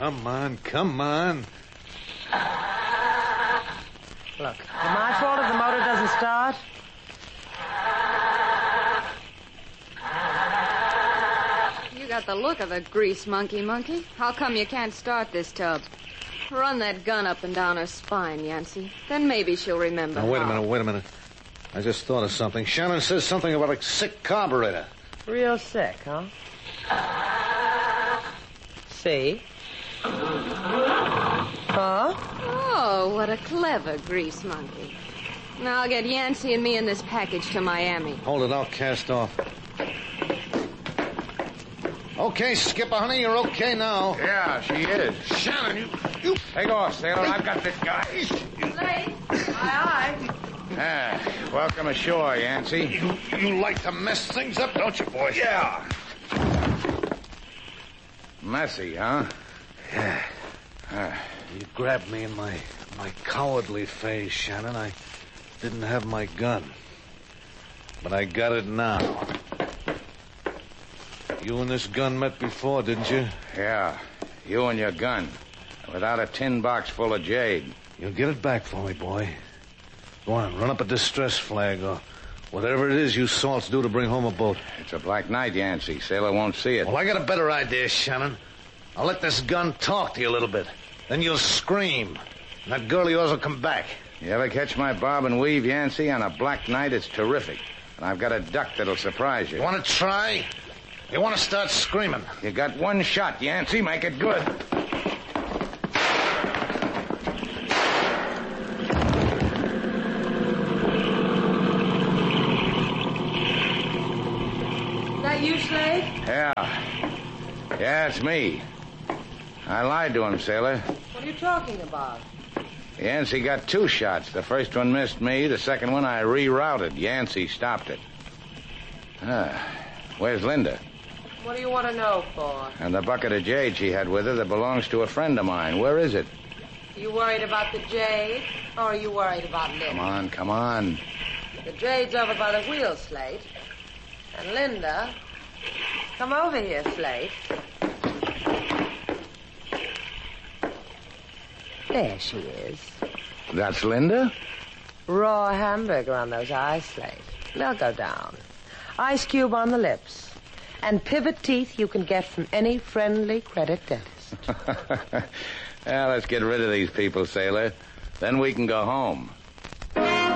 Come on, come on. Look, is it my fault if the motor doesn't start? You got the look of a grease monkey. How come you can't start this tub? Run that gun up and down her spine, Yancey. Then maybe she'll remember. Now, wait a minute. I just thought of something. Shannon says something about a sick carburetor. Real sick, huh? See? Huh? Oh, what a clever grease monkey. Now I'll get Yancey and me in this package to Miami. Hold it, I'll cast off. Okay, Skipper, honey, you're okay now. Yeah, she is. Shannon, you... Take off, sailor. I've got this guy. Slade. Aye. Welcome ashore, Yancey. You like to mess things up, don't you, boy? Yeah. Messy, huh? Yeah. You grabbed me in my cowardly phase, Shannon. I didn't have my gun. But I got it now. You and this gun met before, didn't you? Yeah. You and your gun. Without a tin box full of jade. You'll get it back for me, boy. Go on, run up a distress flag or whatever it is you salts do to bring home a boat. It's a black night, Yancey. Sailor won't see it. Well, I got a better idea, Shannon. I'll let this gun talk to you a little bit. Then you'll scream. And that girl of yours will come back. You ever catch my bob and weave, Yancey? On a black night, it's terrific. And I've got a duck that'll surprise you. You want to try? You want to start screaming? You got one shot, Yancey. Make it good. You, Slade? Yeah, it's me. I lied to him, sailor. What are you talking about? Yancey got 2 shots. The first one missed me. The second one I rerouted. Yancey stopped it. Where's Linda? What do you want to know for? And the bucket of jade she had with her that belongs to a friend of mine. Where is it? You worried about the jade, or are you worried about Linda? Come on. The jade's over by the wheel, Slate. And Linda... Come over here, Slate. There she is. That's Linda? Raw hamburger on those eyes, Slate. They'll go down. Ice cube on the lips. And pivot teeth you can get from any friendly credit dentist. Well, let's get rid of these people, sailor. Then we can go home.